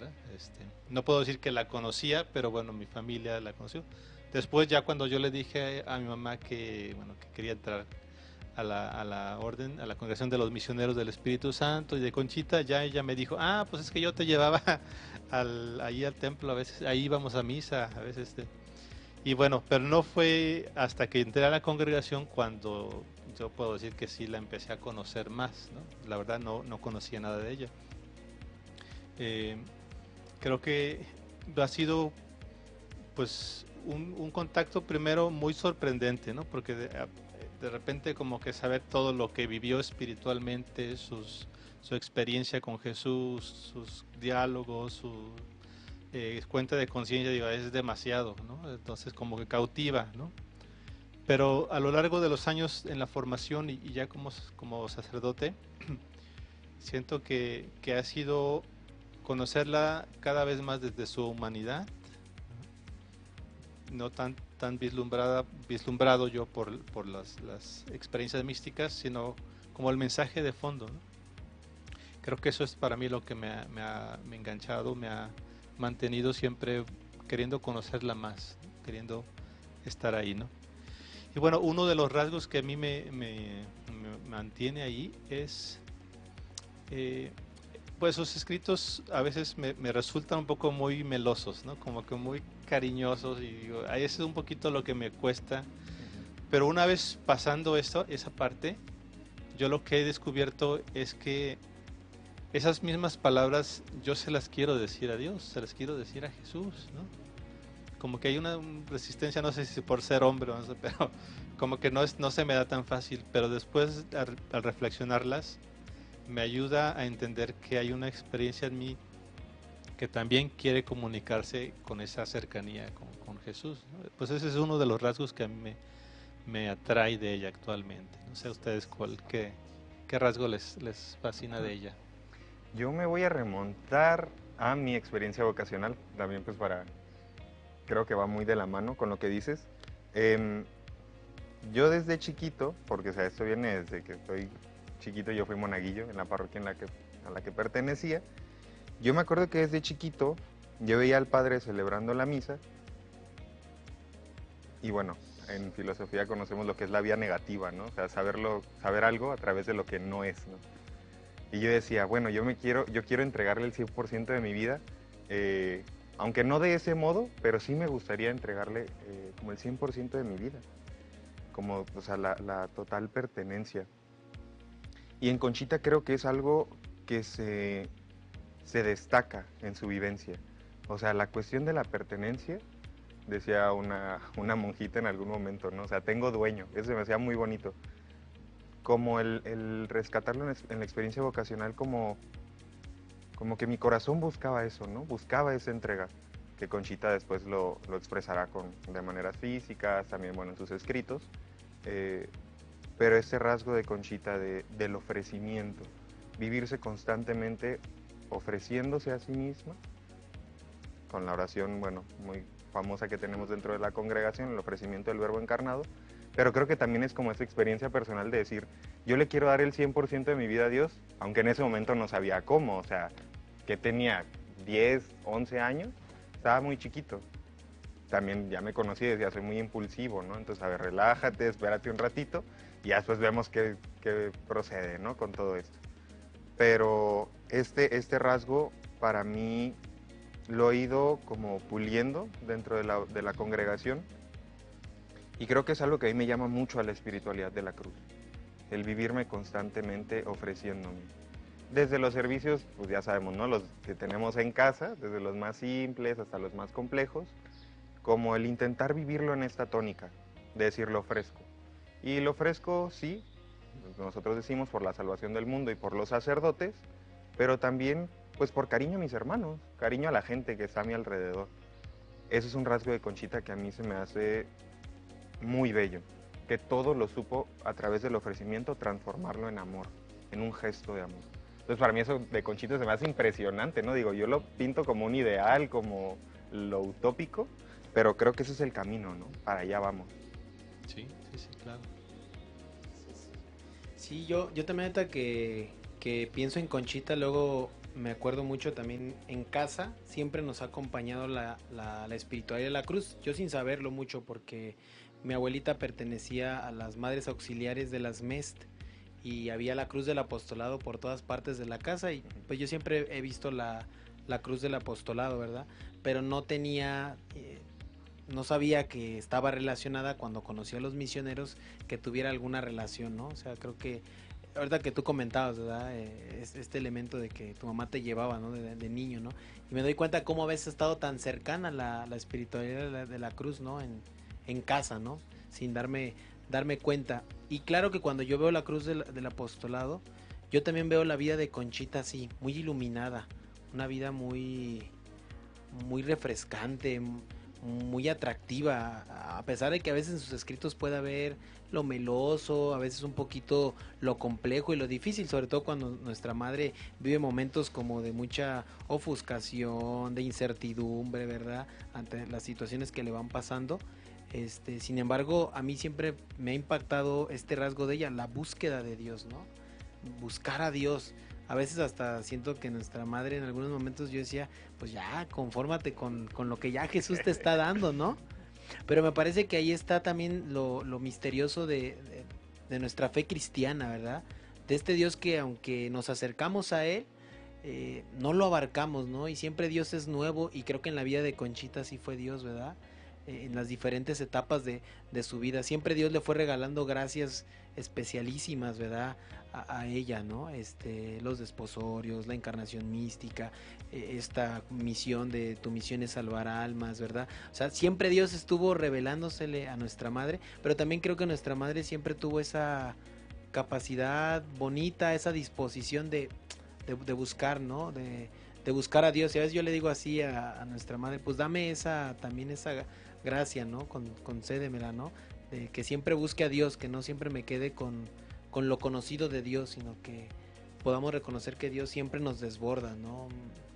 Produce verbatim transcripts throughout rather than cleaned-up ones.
¿verdad? Este, no puedo decir que la conocía, pero bueno, mi familia la conoció. Después ya cuando yo le dije a mi mamá que, bueno, que quería entrar a la, a la orden, a la congregación de los misioneros del Espíritu Santo y de Conchita, ya ella me dijo, ah, pues es que yo te llevaba al, ahí al templo, a veces, ahí íbamos a misa, a veces. Este. Y bueno, pero no fue hasta que entré a la congregación cuando yo puedo decir que sí la empecé a conocer más, ¿no? La verdad no, no conocía nada de ella. Eh, Creo que ha sido pues un, un contacto primero muy sorprendente, ¿no? Porque de, de repente como que saber todo lo que vivió espiritualmente, sus, su experiencia con Jesús, sus diálogos, su eh, cuenta de conciencia, digo, es demasiado, ¿no? Entonces como que cautiva, ¿no? Pero a lo largo de los años en la formación y, y ya como, como sacerdote, siento que, que ha sido conocerla cada vez más desde su humanidad, no tan, tan vislumbrada, vislumbrado yo por, por las, las experiencias místicas, sino como el mensaje de fondo, ¿no? Creo que eso es para mí lo que me ha, me ha me ha enganchado, me ha mantenido siempre queriendo conocerla más, ¿no? Queriendo estar ahí, ¿no? Y bueno, uno de los rasgos que a mí me, me, me mantiene ahí es, eh, pues sus escritos a veces me, me resultan un poco muy melosos, ¿no? Como que muy cariñosos y digo, ahí es un poquito lo que me cuesta. Ujú. Pero una vez pasando esto, esa parte, yo lo que he descubierto es que esas mismas palabras yo se las quiero decir a Dios, se las quiero decir a Jesús, ¿no? Como que hay una resistencia, no sé si por ser hombre o no sé, pero como que no, es, no se me da tan fácil, pero después al, al reflexionarlas me ayuda a entender que hay una experiencia en mí que también quiere comunicarse con esa cercanía con, con Jesús, ¿no? Pues ese es uno de los rasgos que a mí me, me atrae de ella actualmente. No sé a ustedes cuál, qué, qué rasgo les, les fascina de ella. Yo me voy a remontar a mi experiencia vocacional, también pues para, creo que va muy de la mano con lo que dices. Em, yo desde chiquito, porque o sea, esto viene desde que estoy chiquito, yo fui monaguillo en la parroquia en la que, a la que pertenecía. Yo me acuerdo que desde chiquito yo veía al padre celebrando la misa y bueno, en filosofía conocemos lo que es la vía negativa, ¿no? O sea, saberlo, saber algo a través de lo que no es, ¿no? Y yo decía, bueno, yo me quiero, yo quiero entregarle el cien por ciento de mi vida, eh, aunque no de ese modo, pero sí me gustaría entregarle eh, como el cien por ciento de mi vida, como, o sea, la, la total pertenencia. Y en Conchita creo que es algo que se, se destaca en su vivencia. O sea, la cuestión de la pertenencia, decía una, una monjita en algún momento, ¿no? O sea, tengo dueño, eso se me hacía muy bonito. Como el, el rescatarlo en, en la experiencia vocacional, como, como que mi corazón buscaba eso, ¿no? Buscaba esa entrega, que Conchita después lo, lo expresará con, de maneras físicas, también, bueno, en sus escritos. Eh, pero ese rasgo de Conchita de, del ofrecimiento, vivirse constantemente ofreciéndose a sí misma, con la oración, bueno, muy famosa que tenemos dentro de la congregación, el ofrecimiento del Verbo encarnado, pero creo que también es como esa experiencia personal de decir, yo le quiero dar el cien por ciento de mi vida a Dios, aunque en ese momento no sabía cómo, o sea, que tenía diez, once años, estaba muy chiquito. También ya me conocí y decía, soy muy impulsivo, ¿no? Entonces, a ver, relájate, espérate un ratito y ya después vemos qué, qué procede, ¿no? Con todo esto. Pero este, este rasgo para mí lo he ido como puliendo dentro de la, de la congregación y creo que es algo que a mí me llama mucho a la espiritualidad de la cruz, el vivirme constantemente ofreciéndome. Desde los servicios, pues ya sabemos, ¿no? Los que tenemos en casa, desde los más simples hasta los más complejos, como el intentar vivirlo en esta tónica, de decir lo ofrezco. Y lo ofrezco, sí, nosotros decimos por la salvación del mundo y por los sacerdotes, pero también pues por cariño a mis hermanos, cariño a la gente que está a mi alrededor. Eso es un rasgo de Conchita que a mí se me hace muy bello, que todo lo supo a través del ofrecimiento transformarlo en amor, en un gesto de amor. Entonces para mí eso de Conchita se me hace impresionante, ¿no? Digo, yo lo pinto como un ideal, como lo utópico, pero creo que ese es el camino, ¿no? Para allá vamos. Sí, sí, sí, claro. Sí, sí. Sí, yo, yo también ahorita que, que pienso en Conchita, luego me acuerdo mucho también en casa, siempre nos ha acompañado la, la, la espiritualidad de la cruz, yo sin saberlo mucho porque mi abuelita pertenecía a las madres auxiliares de las M E S T y había la cruz del apostolado por todas partes de la casa y pues yo siempre he visto la, la cruz del apostolado, ¿verdad? Pero no tenía, eh, no sabía que estaba relacionada cuando conocí a los misioneros, que tuviera alguna relación, ¿no? O sea, creo que ahorita que tú comentabas, ¿verdad? Eh, es- este elemento de que tu mamá te llevaba, ¿no? De, de niño, ¿no? Y me doy cuenta cómo a veces estado tan cercana la, la espiritualidad de la, de la cruz, ¿no? En, en casa, ¿no? Sin darme, darme cuenta. Y claro que cuando yo veo la cruz del, del apostolado, yo también veo la vida de Conchita así, muy iluminada, una vida muy, muy refrescante, muy atractiva, a pesar de que a veces en sus escritos puede haber lo meloso, a veces un poquito lo complejo y lo difícil, sobre todo cuando nuestra madre vive momentos como de mucha ofuscación, de incertidumbre, ¿verdad? Ante las situaciones que le van pasando. Este, sin embargo, a mí siempre me ha impactado este rasgo de ella, la búsqueda de Dios, ¿no? Buscar a Dios. A veces hasta siento que nuestra madre en algunos momentos yo decía, pues ya, confórmate con, con lo que ya Jesús te está dando, ¿no? Pero me parece que ahí está también lo, lo misterioso de, de, de nuestra fe cristiana, ¿verdad? De este Dios que aunque nos acercamos a Él, eh, no lo abarcamos, ¿no? Y siempre Dios es nuevo y creo que en la vida de Conchita sí fue Dios, ¿verdad? Eh, en las diferentes etapas de, de su vida. Siempre Dios le fue regalando gracias especialísimas, ¿verdad? A, a ella, ¿no? Este, los desposorios, la encarnación mística, eh, esta misión de tu misión es salvar almas, ¿verdad? O sea, siempre Dios estuvo revelándosele a nuestra madre, pero también creo que nuestra madre siempre tuvo esa capacidad bonita, esa disposición de, de, de buscar, ¿no? De, de buscar a Dios. Y a veces yo le digo así a, a nuestra madre, pues dame esa, también esa gracia, ¿no? Con, concédemela, ¿no? De que siempre busque a Dios, que no siempre me quede con, con lo conocido de Dios, sino que podamos reconocer que Dios siempre nos desborda, ¿no?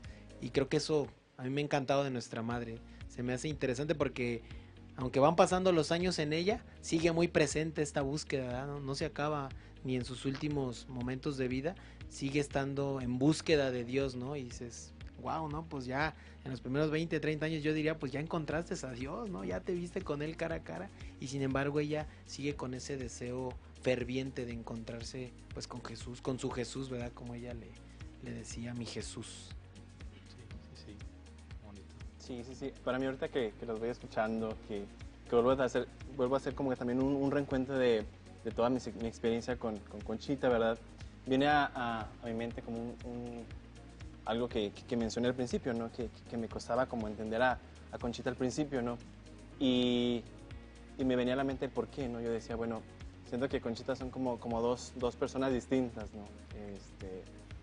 Y creo que eso a mí me ha encantado de nuestra madre. Se me hace interesante porque aunque van pasando los años en ella, sigue muy presente esta búsqueda, ¿no? No se acaba ni en sus últimos momentos de vida, sigue estando en búsqueda de Dios, ¿no? Y dices, wow, ¿no? Pues ya en los primeros veinte, treinta años yo diría, pues ya encontraste a Dios, ¿no? Ya te viste con él cara a cara y sin embargo ella sigue con ese deseo ferviente de encontrarse pues con Jesús, con su Jesús, ¿verdad? Como ella le, le decía, mi Jesús. Sí, sí, sí, bonito. Sí, sí, sí. Para mí ahorita que, que los voy escuchando, que, que vuelvo a hacer, vuelvo a hacer como que también un, un reencuentro de, de toda mi, mi experiencia con, con Conchita, ¿verdad? Viene a, a, a mi mente como un, un, algo que, que, que mencioné al principio, ¿no? Que, que me costaba como entender a, a Conchita al principio, ¿no? Y, y me venía a la mente el por qué, ¿no? Yo decía, bueno, siento que Conchita son como, como dos, dos personas distintas, ¿no? Este,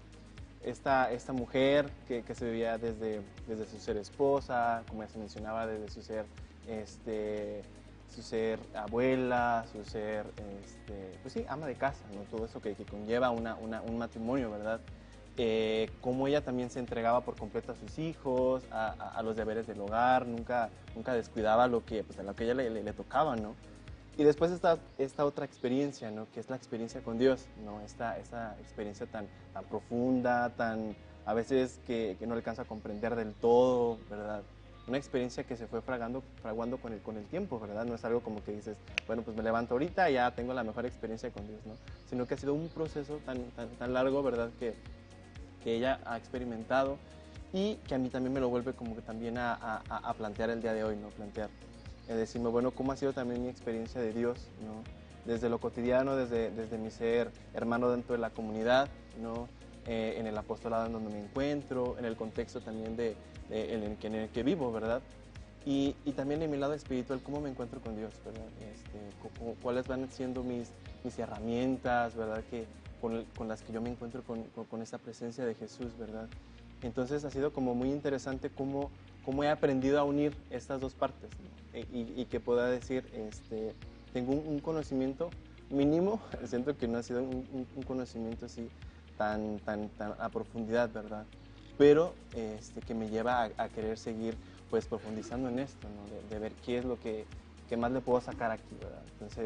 esta, esta mujer que, que se vivía desde, desde su ser esposa, como ya se mencionaba, desde su ser, este, su ser abuela, su ser, este, pues sí, ama de casa, ¿no? Todo eso que, que conlleva una, una, un matrimonio, ¿verdad? Eh, cómo ella también se entregaba por completo a sus hijos, a, a, a los deberes del hogar, nunca, nunca descuidaba lo que, pues, a lo que ella le, le, le tocaba, ¿no? Y después está esta otra experiencia, ¿no? Que es la experiencia con Dios, ¿no? Esta, esta experiencia tan, tan profunda, tan a veces que, que no alcanza a comprender del todo, ¿verdad? Una experiencia que se fue fragando, fraguando con el, con el tiempo, ¿verdad? No es algo como que dices, bueno, pues me levanto ahorita y ya tengo la mejor experiencia con Dios, ¿no? Sino que ha sido un proceso tan, tan, tan largo, ¿verdad? Que, que ella ha experimentado y que a mí también me lo vuelve como que también a, a, a plantear el día de hoy, ¿no? Plantear eh, decirme, bueno, cómo ha sido también mi experiencia de Dios, ¿no? Desde lo cotidiano, desde, desde mi ser hermano dentro de la comunidad, ¿no? Eh, en el apostolado en donde me encuentro, en el contexto también de, de, en, el que, en el que vivo, ¿verdad? Y, y también en mi lado espiritual, cómo me encuentro con Dios, ¿verdad? Este, cu cuáles van siendo mis, mis herramientas, ¿verdad? Que, con, con las que yo me encuentro con, con, con esa presencia de Jesús, ¿verdad? Entonces ha sido como muy interesante cómo, cómo he aprendido a unir estas dos partes, ¿no? y, y que pueda decir, este, tengo un, un conocimiento mínimo, siento que no ha sido un, un, un conocimiento así tan, tan, tan a profundidad, ¿verdad? Pero este, que me lleva a, a querer seguir pues profundizando en esto, ¿no? De, de ver qué es lo que, que más le puedo sacar aquí, ¿verdad? Entonces,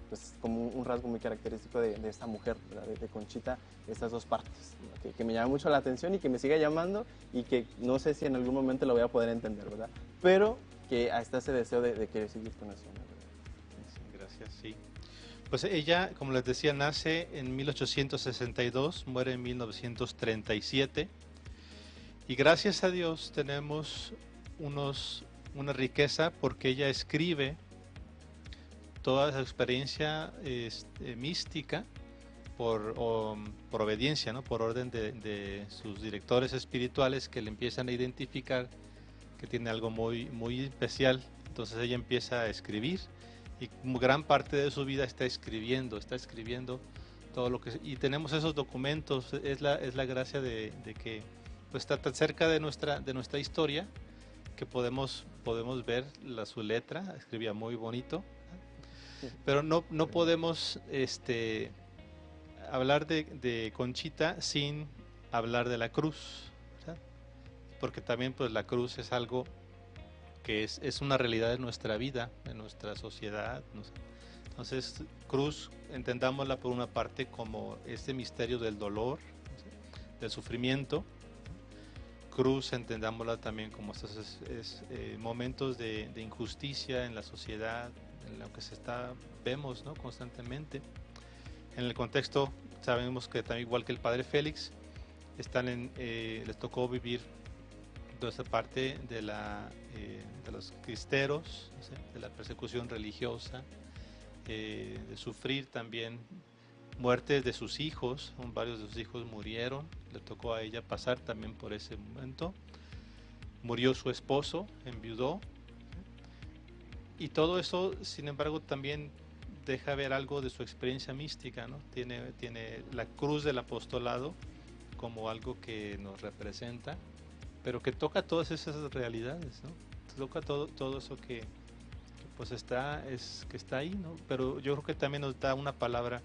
pues como un rasgo muy característico de, de esta mujer, ¿verdad? de, de Conchita, estas dos partes, ¿no? que, que me llama mucho la atención y que me sigue llamando y que no sé si en algún momento lo voy a poder entender, ¿verdad? Pero que está ese deseo de, de querer seguir conociendo, ¿verdad? Sí, gracias, sí. Pues ella, como les decía, nace en mil ochocientos sesenta y dos, muere en mil novecientos treinta y siete y gracias a Dios tenemos unos, una riqueza porque ella escribe toda su experiencia este, mística por, o, por obediencia, ¿no? Por orden de, de sus directores espirituales que le empiezan a identificar que tiene algo muy, muy especial. Entonces ella empieza a escribir y gran parte de su vida está escribiendo, está escribiendo todo lo que... Y tenemos esos documentos, es la, es la gracia de, de que pues, está tan cerca de nuestra, de nuestra historia que podemos, podemos ver la, su letra, escribía muy bonito, pero no, no podemos este, hablar de, de Conchita sin hablar de la cruz, ¿verdad? Porque también pues la cruz es algo que es, es una realidad de nuestra vida, de nuestra sociedad, no sé. Entonces cruz entendámosla por una parte como este misterio del dolor, no sé, del sufrimiento. Cruz entendámosla también como estos es, es, eh, momentos de, de injusticia en la sociedad, en lo que se está, vemos, ¿no? constantemente. En el contexto sabemos que también igual que el padre Félix, están en, eh, les tocó vivir toda esa parte de, la, eh, de los cristeros, ¿no sé? de la persecución religiosa, eh, de sufrir también muertes de sus hijos, varios de sus hijos murieron, le tocó a ella pasar también por ese momento. Murió su esposo, enviudó, y todo eso, sin embargo, también deja ver algo de su experiencia mística, ¿no? Tiene, tiene la cruz del apostolado como algo que nos representa, pero que toca todas esas realidades, ¿no? Toca todo, todo eso que, que pues está, es, que está ahí, ¿no? Pero yo creo que también nos da una palabra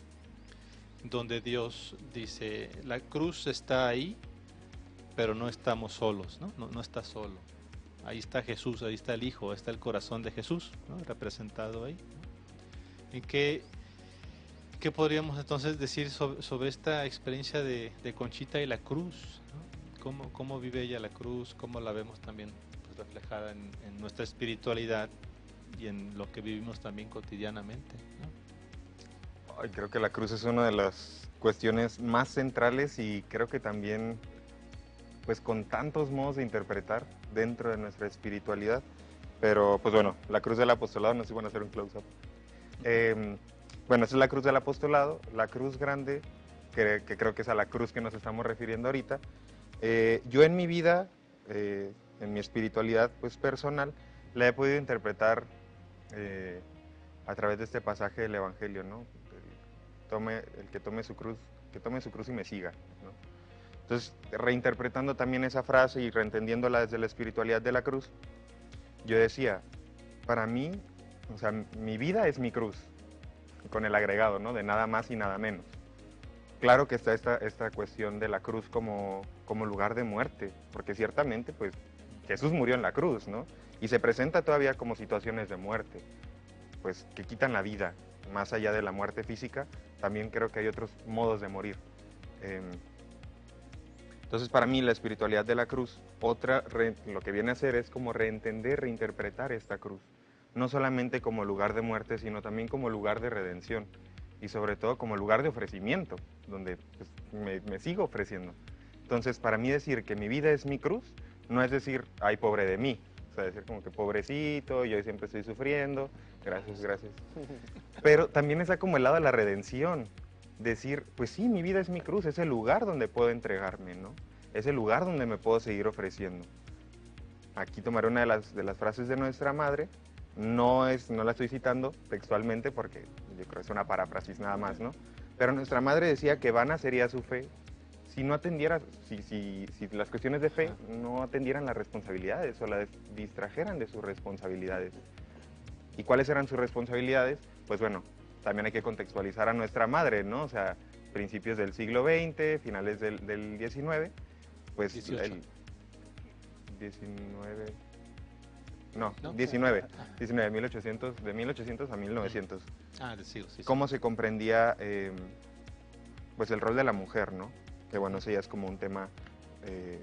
donde Dios dice, la cruz está ahí, pero no estamos solos, ¿no? No, no está solo. Ahí está Jesús, ahí está el Hijo, ahí está el corazón de Jesús, ¿no? representado ahí, ¿no? ¿En qué, qué podríamos entonces decir sobre, sobre esta experiencia de, de Conchita y la cruz, ¿no? ¿Cómo, cómo vive ella la cruz? ¿Cómo la vemos también pues, reflejada en, en nuestra espiritualidad y en lo que vivimos también cotidianamente, ¿no? Ay, creo que la cruz es una de las cuestiones más centrales y creo que también pues con tantos modos de interpretar dentro de nuestra espiritualidad, pero pues bueno, la cruz del apostolado, no sé si van a hacer un close-up. Eh, bueno, esa es la cruz del apostolado, la cruz grande, que, que creo que es a la cruz que nos estamos refiriendo ahorita. Eh, yo en mi vida, eh, en mi espiritualidad pues personal, la he podido interpretar eh, a través de este pasaje del Evangelio, ¿no? El, tome, el que tome su cruz, que tome su cruz y me siga, ¿no? Entonces, reinterpretando también esa frase y reentendiéndola desde la espiritualidad de la cruz, yo decía, para mí, o sea, mi vida es mi cruz, con el agregado, ¿no? De nada más y nada menos. Claro que está esta, esta cuestión de la cruz como, como lugar de muerte, porque ciertamente, pues, Jesús murió en la cruz, ¿no? Y se presenta todavía como situaciones de muerte, pues, que quitan la vida. Más allá de la muerte física, también creo que hay otros modos de morir. Eh, Entonces, para mí, la espiritualidad de la cruz, otra, re, lo que viene a hacer es como reentender, reinterpretar esta cruz. No solamente como lugar de muerte, sino también como lugar de redención. Y sobre todo como lugar de ofrecimiento, donde pues, me, me sigo ofreciendo. Entonces, para mí decir que mi vida es mi cruz, no es decir, ay, pobre de mí. O sea, decir como que pobrecito, yo siempre estoy sufriendo, gracias, gracias. Pero también está como el lado de la redención. Decir, pues sí, mi vida es mi cruz, es el lugar donde puedo entregarme, ¿no? Es el lugar donde me puedo seguir ofreciendo. Aquí tomaré una de las, de las frases de nuestra madre, no, es, no la estoy citando textualmente porque yo creo que es una paráfrasis nada más, ¿no? Pero nuestra madre decía que vana sería su fe si no atendiera, si, si, si las cuestiones de fe no atendieran las responsabilidades o las distrajeran de sus responsabilidades. ¿Y cuáles eran sus responsabilidades? Pues bueno, también hay que contextualizar a nuestra madre, ¿no? O sea, principios del siglo veinte, finales del, del diecinueve, pues dieciocho. el diecinueve, no, ¿No? diecinueve, Ah, diecinueve, mil ochocientos, de mil ochocientos a mil novecientos. ah, les sigo, sí, sí. ¿Cómo se comprendía eh, pues el rol de la mujer, ¿no? Que bueno, eso ya es como un tema eh,